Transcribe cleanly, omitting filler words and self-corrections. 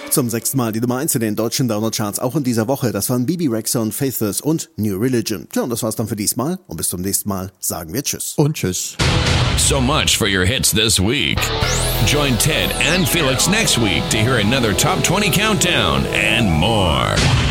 Zum 6. Mal die Nummer 1 in den deutschen Download-Charts auch in dieser Woche. Das waren Bibi Rexha und Faithless und New Religion. Tja, und das war's dann für diesmal. Und bis zum nächsten Mal sagen wir Tschüss. Und Tschüss. So much for your hits this week. Join Ted and Felix next week to hear another Top 20 countdown and more.